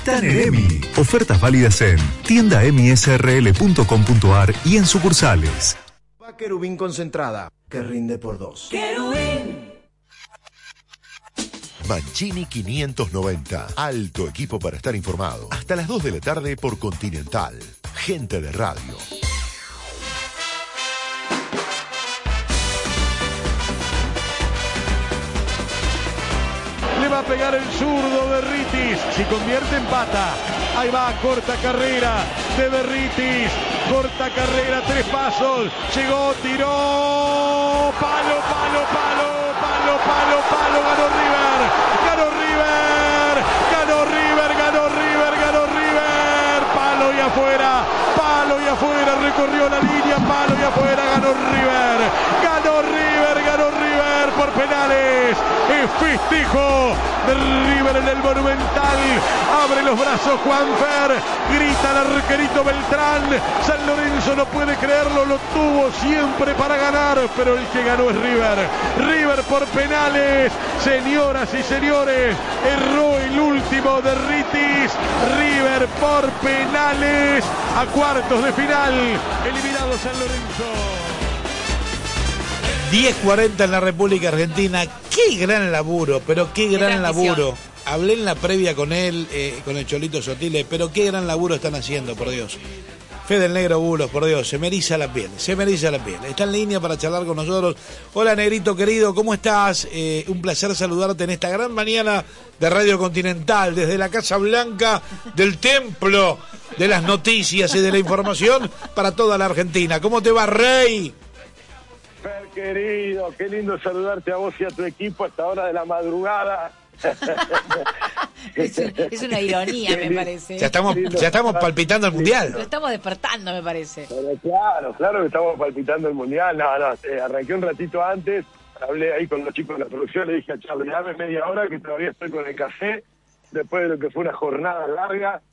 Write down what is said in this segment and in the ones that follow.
están en EMI. Ofertas válidas en tiendaemisrl.com.ar y en sucursales. Va Querubín concentrada, que rinde por 2. Querubín. Mancini 590. Alto equipo para estar informado. Hasta las 2 de la tarde por Continental. Gente de radio. Le va a pegar el zurdo Berritis. Si convierte, empata. Ahí va, corta carrera de Berritis. Corta carrera, 3 pasos. Llegó, tiró. Palo, palo, palo. Palo, palo, palo. Ganó River. Ganó River. Ganó River. Ganó River. Ganó River. Palo y afuera. Palo y afuera. Recorrió la línea. Palo y afuera. Ganó River. Ganó River. Ganó River por penales. El festejo de River en el Monumental. Abre los brazos Juanfer. Grita el arquerito Beltrán. San Lorenzo no puede creerlo. Lo tuvo siempre para ganar. Pero el que ganó es River. River por penales. Señoras y señores. Erró el último de Ritis. River por penales. A cuartos de final. Eliminado San Lorenzo. 10:40 en la República Argentina. Qué gran laburo, pero qué gran laburo. Hablé en la previa con él, con el Cholito Sotile, pero qué gran laburo están haciendo, por Dios. Fede el Negro Bulos, por Dios, se me eriza la piel, se me eriza la piel. Está en línea para charlar con nosotros. Hola, Negrito querido, ¿cómo estás? Un placer saludarte en esta gran mañana de Radio Continental, desde la Casa Blanca del Templo de las Noticias y de la Información para toda la Argentina. ¿Cómo te va, Rey? Fer, querido, qué lindo saludarte a vos y a tu equipo a esta hora de la madrugada. Es una ironía, me parece. Ya estamos palpitando el Mundial. Lo estamos despertando, me parece. Pero claro que estamos palpitando el Mundial. No, arranqué un ratito antes, hablé ahí con los chicos de la producción, le dije a Charlie, dame media hora que todavía estoy con el café, después de lo que fue una jornada larga.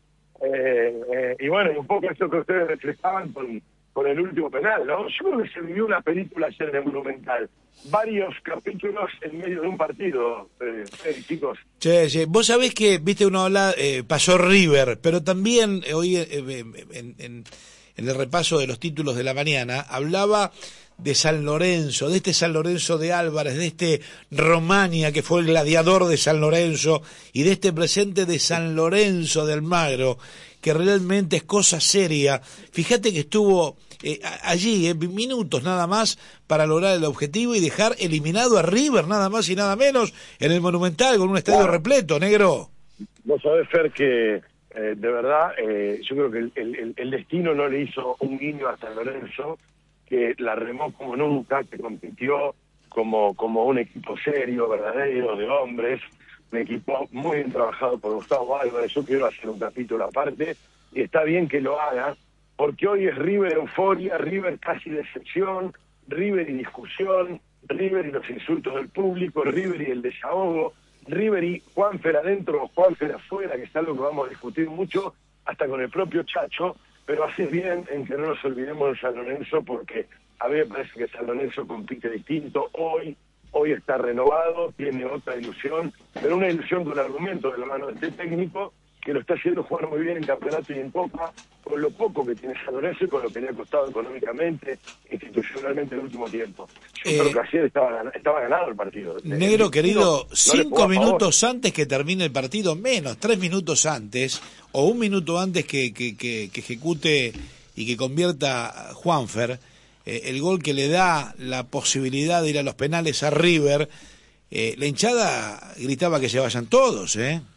Y bueno, un poco eso que ustedes reflejaban con el último penal, ¿no? Yo creo que se vivió una película ayer de Monumental. Varios capítulos en medio de un partido, chicos. Sí. Vos sabés que, viste, uno habla, pasó River, pero también hoy en el repaso de los títulos de la mañana hablaba de San Lorenzo, de este San Lorenzo de Álvarez, de este Romania que fue el gladiador de San Lorenzo y de este presente de San Lorenzo de Almagro, que realmente es cosa seria. Fíjate que estuvo allí, minutos nada más para lograr el objetivo y dejar eliminado a River, nada más y nada menos, en el Monumental con un estadio repleto, Negro. Vos sabés, Fer, que de verdad yo creo que el destino no le hizo un guiño a San Lorenzo, que la remó como nunca, que compitió como un equipo serio, verdadero, de hombres, un equipo muy bien trabajado por Gustavo Álvarez. Yo quiero hacer un capítulo aparte, y está bien que lo haga, porque hoy es River euforia, River casi decepción, River y discusión, River y los insultos del público, River y el desahogo, River y Juanfer adentro o Juanfer afuera, que es algo que vamos a discutir mucho, hasta con el propio Chacho, pero haces bien en que no nos olvidemos de San Lorenzo, porque a mí me parece que San Lorenzo compite distinto hoy está renovado, tiene otra ilusión, pero una ilusión de un argumento de la mano de este técnico que lo está haciendo jugar muy bien en campeonato y en Copa, con lo poco que tiene San Lorenzo y con lo que le ha costado económicamente, institucionalmente en el último tiempo. Yo creo que ayer estaba ganado el partido. Negro querido, 5 minutos antes que termine el partido, menos, 3 minutos antes, o 1 minuto antes que ejecute y que convierta Juanfer, el gol que le da la posibilidad de ir a los penales a River, la hinchada gritaba que se vayan todos,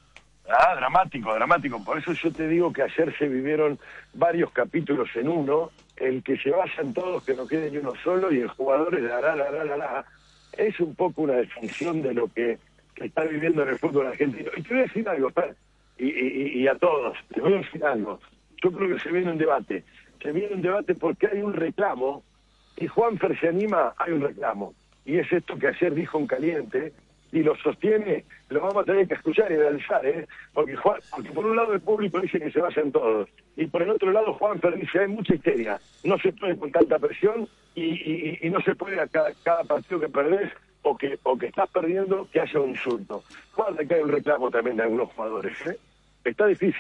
Dramático. Por eso yo te digo que ayer se vivieron varios capítulos en uno, el que se vayan todos, que no quede ni uno solo, y el jugador es la. Es un poco una definición de lo que está viviendo en el fútbol argentino. Y te voy a decir algo, Fer, y a todos, te voy a decir algo. Yo creo que se viene un debate. Se viene un debate porque hay un reclamo, y Juanfer se anima, hay un reclamo. Y es esto que ayer dijo en caliente, y lo sostiene, lo vamos a tener que escuchar y analizar, porque por un lado el público dice que se vayan todos, y por el otro lado Juanfer dice hay mucha histeria, no se puede con tanta presión, y no se puede a cada partido que perdés o que estás perdiendo que haya un insulto. Guarda que hay un reclamo también de algunos jugadores, Está difícil